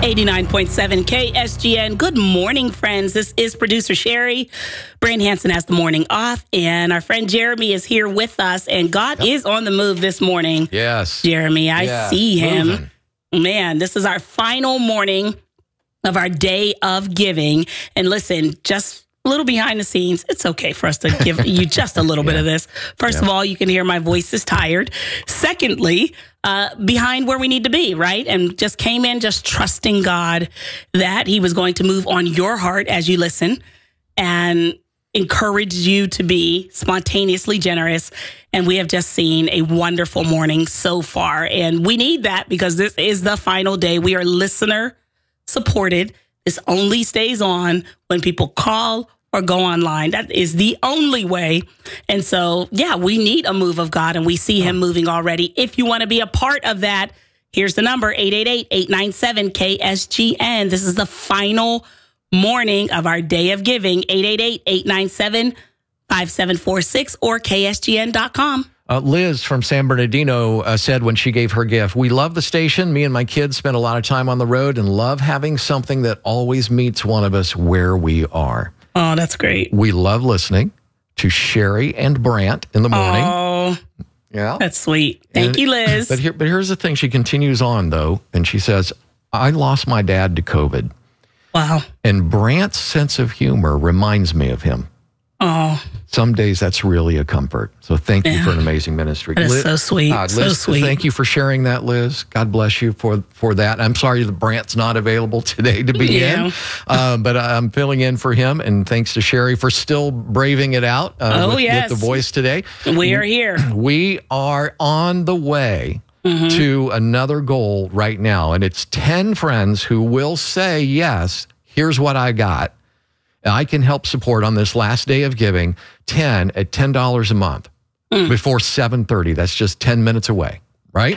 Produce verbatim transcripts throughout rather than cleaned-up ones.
eighty-nine point seven K S G N. Good morning, friends. This is producer Sherry. Brand Hansen has the morning off, and our friend Jeremy is here with us, and God yep. is on the move this morning. Yes. Jeremy, I yeah. see him. Moving. Man, this is our final morning of our day of giving. And listen, just a little behind the scenes, it's okay for us to give you just a little yeah. bit of this. First yeah. of all, you can hear my voice is tired. Secondly, uh, behind where we need to be, right? And just came in just trusting God that he was going to move on your heart as you listen and encourage you to be spontaneously generous. And we have just seen a wonderful morning so far. And we need that because this is the final day. We are listener supported. This only stays on when people call or go online. That is the only way. And so, yeah, we need a move of God, and we see him moving already. If you want to be a part of that, here's the number, eight eight eight, eight nine seven, K S G N. This is the final morning of our day of giving, eight eight eight, eight nine seven, five seven four six or K S G N dot com. Uh, Liz from San Bernardino uh, said when she gave her gift, "We love the station. Me and my kids spend a lot of time on the road and love having something that always meets one of us where we are." Oh, that's great. We love listening to Sherry and Brant in the morning. Oh, yeah, that's sweet. Thank and, you, Liz. But, here, but here's the thing. She continues on, though, and she says, "I lost my dad to COVID. Wow. And Brant's sense of humor reminds me of him. Oh. Some days that's really a comfort. So thank you yeah. for an amazing ministry." That is Liz, so sweet. uh, Liz, so sweet. Thank you for sharing that, Liz. God bless you for, for that. I'm sorry that Brant's not available today to be yeah. in, uh, but I'm filling in for him. And thanks to Sherry for still braving it out uh, oh, with, yes. with the voice today. We are here. We are on the way mm-hmm. to another goal right now. And it's ten friends who will say, yes, here's what I got. I can help support on this last day of giving, ten at ten dollars a month mm. before seven thirty. That's just ten minutes away, right?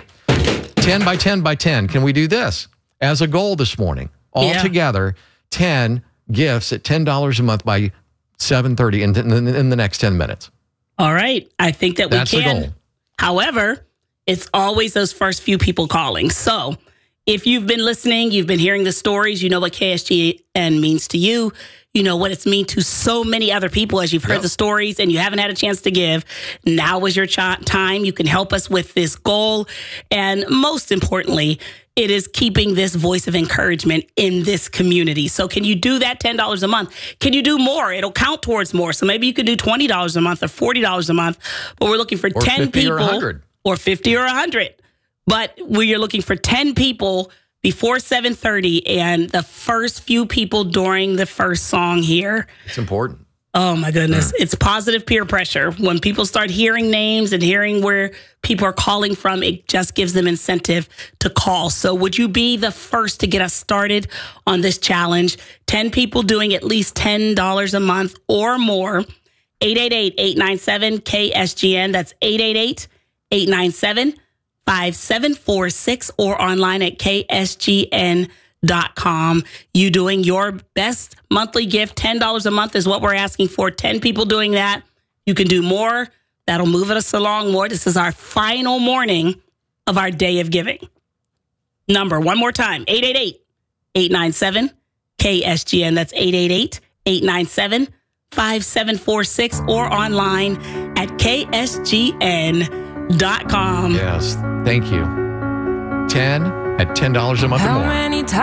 ten by ten by ten. Can we do this as a goal this morning? All yeah. together, ten gifts at ten dollars a month by seven thirty in, in, in the next ten minutes. All right. I think that we That's can. the goal. However, it's always those first few people calling. So if you've been listening, you've been hearing the stories, you know what K S G N means to you. You know what it's mean to so many other people as you've heard yep. the stories and you haven't had a chance to give. Now is your ch- time. You can help us with this goal. And most importantly, it is keeping this voice of encouragement in this community. So can you do that ten dollars a month? Can you do more? It'll count towards more. So maybe you could do twenty dollars a month or forty dollars a month. But we're looking for or ten people. Or one hundred. Or fifty or one hundred. But we are looking for ten people before seven thirty, and the first few people during the first song here. It's important. Oh, my goodness. Mm. It's positive peer pressure. When people start hearing names and hearing where people are calling from, it just gives them incentive to call. So would you be the first to get us started on this challenge? ten people doing at least ten dollars a month or more. eight eight eight, eight nine seven, K S G N. That's eight eight eight, eight nine seven, five seven four six or online at K S G N dot com. You doing your best monthly gift. ten dollars a month is what we're asking for. ten people doing that. You can do more. That'll move us along more. This is our final morning of our day of giving. Number one more time, eight eight eight, eight nine seven, K S G N. That's eight eight eight, eight nine seven, five seven four six or online at K S G N dot com. Yes, thank you. ten at ten dollars a month or more.